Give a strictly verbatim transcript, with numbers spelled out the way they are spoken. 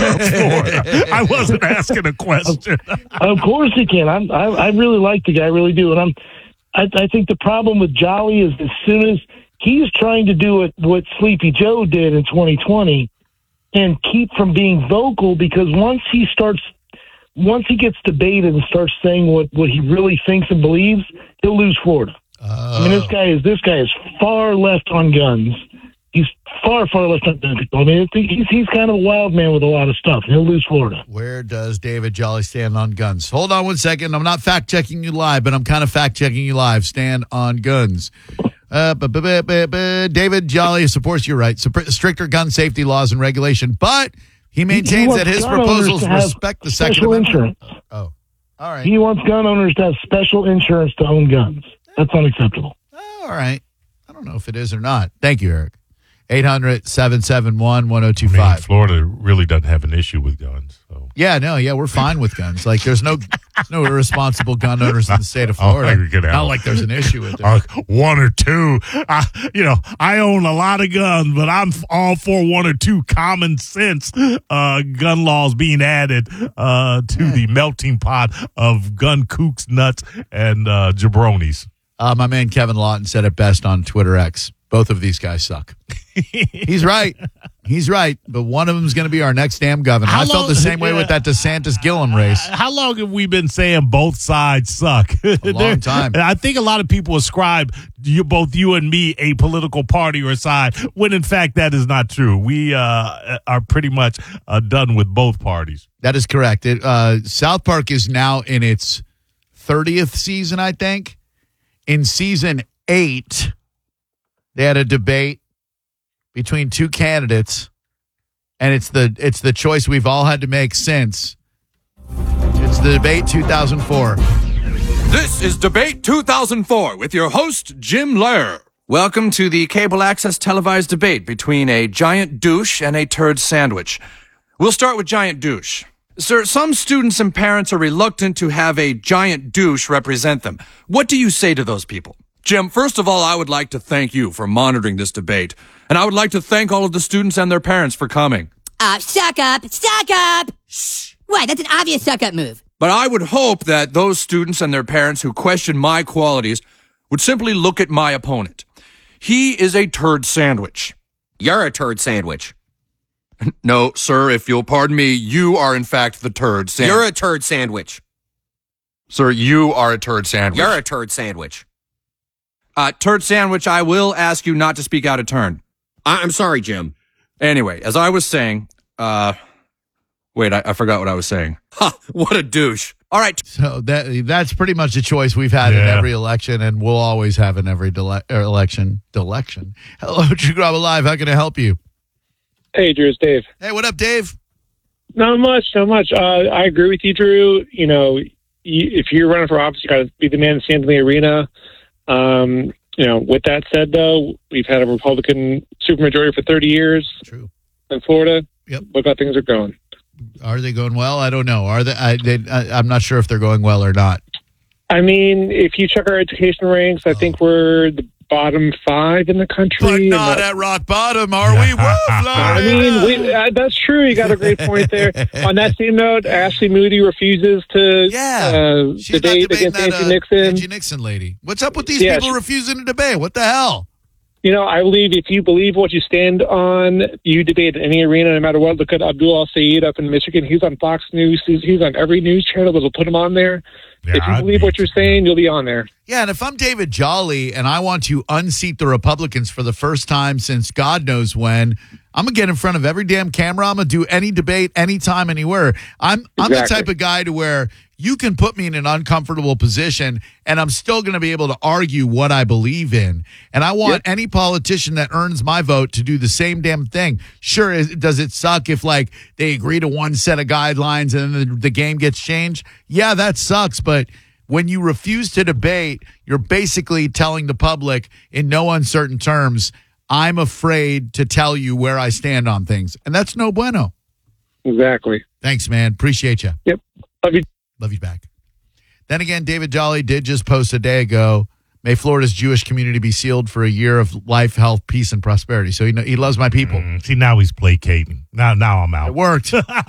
South Florida. I wasn't asking a question. Of course he can. I'm, I I really like the guy, I really do. And I'm I, I think the problem with Jolly is as soon as he's trying to do it, what Sleepy Joe did in twenty twenty, and keep from being vocal, because once he starts, once he gets debated and starts saying what, what he really thinks and believes, he'll lose Florida. Uh, I mean, this guy is this guy is far left on guns. He's far, far left on guns. I mean, he's he's kind of a wild man with a lot of stuff. He'll lose Florida. Where does David Jolly stand on guns? Hold on one second. I'm not fact checking you live, but I'm kind of fact checking you live. Stand on guns. Uh, bu- bu- bu- bu- bu- David Jolly supports your right, stricter gun safety laws and regulation, but he maintains he that his proposals respect the Second Amendment. Oh, all right. He wants gun owners to have special insurance to own guns. That's unacceptable. All right. I don't know if it is or not. Thank you, Eric. eight hundred, seven seven one, one oh two five. I mean, Florida really doesn't have an issue with guns. So. Yeah, no, yeah, we're fine with guns. Like, there's no no irresponsible gun owners in the state of Florida. Oh, not like there's an issue with it. Uh, one or two. I, you know, I own a lot of guns, but I'm all for one or two common sense uh, gun laws being added uh, to yeah. the melting pot of gun kooks, nuts, and uh, jabronis. Uh, my man Kevin Lawton said it best on Twitter X. Both of these guys suck. He's right. He's right. But one of them is going to be our next damn governor. How I long, felt the same way yeah. with that DeSantis-Gillum race. Uh, how long have we been saying both sides suck? A long time. I think a lot of people ascribe you, both you and me a political party or side, when in fact that is not true. We uh, are pretty much uh, done with both parties. That is correct. It, uh, South Park is now in its thirtieth season, I think. In season eight, they had a debate between two candidates, and it's the it's the choice we've all had to make since. It's the debate two thousand four. This is Debate two thousand four with your host, Jim Lehrer. Welcome to the cable access televised debate between a giant douche and a turd sandwich. We'll start with giant douche. Sir, some students and parents are reluctant to have a giant douche represent them. What do you say to those people? Jim, first of all, I would like to thank you for monitoring this debate, and I would like to thank all of the students and their parents for coming. Uh, suck up, suck up! Shh! What? That's an obvious suck up move. But I would hope that those students and their parents who question my qualities would simply look at my opponent. He is a turd sandwich. You're a turd sandwich. No, sir, if you'll pardon me, you are in fact the turd sandwich. You're a turd sandwich. Sir, you are a turd sandwich. You're a turd sandwich. Uh, turd sandwich, I will ask you not to speak out of turn. I- I'm sorry, Jim. Anyway, as I was saying, uh, wait, I, I forgot what I was saying. Ha, what a douche. All right. So that that's pretty much the choice we've had yeah. in every election, and we'll always have in every dele- election. Delection. Hello, Drew Garabo Live. How can I help you? Hey, Drew, it's Dave. Hey, what up, Dave? Not much, not much. Uh, I agree with you, Drew. You know, you, if you're running for office, you got to be the man standing in the arena. Um, you know, with that said, though, we've had a Republican supermajority for thirty years. True. In Florida. Yep. Look how things are going. Are they going well? I don't know. Are they? I, they I, I'm not sure if they're going well or not. I mean, if you check our education ranks, I oh. think we're the bottom five in the country. But not at rock bottom, are we? Woo, I mean, we, uh, that's true. You got a great point there. On that same note, Ashley Moody refuses to yeah. uh, debate against that, Angie uh, Nixon. Angie Nixon lady. What's up with these yeah, people she, refusing to debate? What the hell? You know, I believe if you believe what you stand on, you debate in any arena, no matter what. Look at Abdul Al-Sayed up in Michigan. He's on Fox News. He's, he's on every news channel that'll put him on there. Yeah, if you I'd believe what you're saying, you'll be on there. Yeah, and if I'm David Jolly and I want to unseat the Republicans for the first time since God knows when, I'm going to get in front of every damn camera. I'm going to do any debate, anytime, anywhere. I'm exactly. I'm the type of guy to where you can put me in an uncomfortable position and I'm still going to be able to argue what I believe in. And I want yep. any politician that earns my vote to do the same damn thing. Sure, does it suck if, like, they agree to one set of guidelines and then the, the game gets changed? Yeah, that sucks, but when you refuse to debate, you're basically telling the public in no uncertain terms, I'm afraid to tell you where I stand on things. And that's no bueno. Exactly. Thanks, man. Appreciate you. Yep. Love you. Love you back. Then again, David Jolly did just post a day ago, may Florida's Jewish community be sealed for a year of life, health, peace, and prosperity. So he, he loves my people. Mm, see, now he's placating. Now, now I'm out. It worked.